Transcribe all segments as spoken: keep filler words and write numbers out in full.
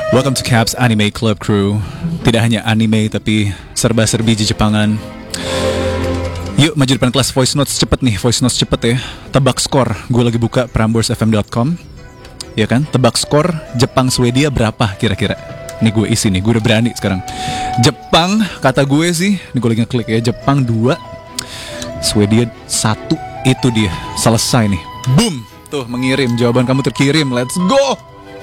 Welcome to Caps Anime Club Crew. Tidak hanya anime tapi serba-serbi Jepangan. Yuk maju depan kelas voice notes cepet nih, voice notes cepet ya. Tebak skor, gue lagi buka prambors f m dot com. Ya kan, tebak skor Jepang Swedia berapa kira-kira? Nih gue isi nih, gue udah berani sekarang. Jepang, kata gue sih, nih gue lagi ngeklik ya. Jepang dua, Swedia satu. Itu dia, selesai nih. Boom, tuh mengirim, jawaban kamu terkirim. Let's go.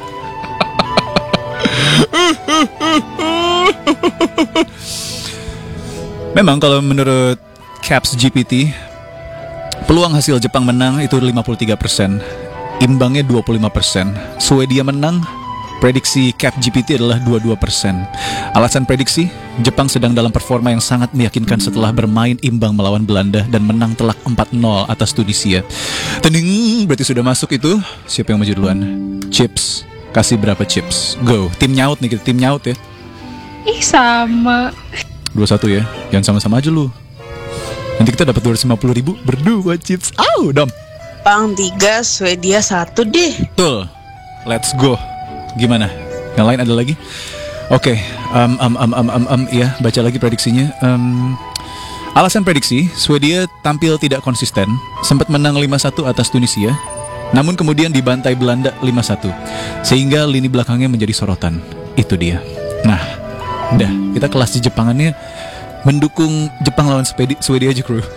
Memang kalau menurut Caps G P T, peluang hasil Jepang menang itu lima puluh tiga persen, imbangnya dua puluh lima persen. Swedia menang, prediksi Cap G P T adalah dua puluh dua persen. Alasan prediksi, Jepang sedang dalam performa yang sangat meyakinkan setelah bermain imbang melawan Belanda dan menang telak empat nol atas Tunisia. Tening, berarti sudah masuk itu. Siapa yang maju duluan? Chips, kasih berapa chips? Go, tim nyaut nih kita, tim nyaut ya. Ih sama. Dua satu ya, jangan sama-sama aja lu. Nanti kita dapat dua ratus lima puluh ribu berdua chips. Au, dom. Jepang tiga, Swedia satu deh. Betul, let's go. Gimana? Yang lain ada lagi? Oke, okay. um, um, um, um, um, um, ya baca lagi prediksinya. Um, alasan prediksi, Swedia tampil tidak konsisten, sempat menang lima satu atas Tunisia, namun kemudian dibantai Belanda lima satu, sehingga lini belakangnya menjadi sorotan. Itu dia. Nah, udah, kita kelas di Jepangannya mendukung Jepang lawan Swedi- Swedia aja, kru.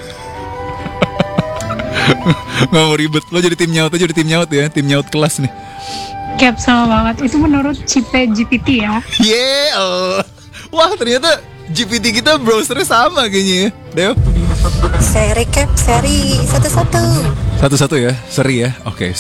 Nggak mau ribet, lo jadi tim nyaut aja, jadi tim nyaut ya, tim nyaut kelas nih. Cap sama banget. Itu menurut Cipe G P T ya. Yeah, oh. Wah ternyata G P T kita browsernya sama kayaknya ya, Deo. Seri Cap, seri satu-satu. Satu-satu ya, seri ya, oke.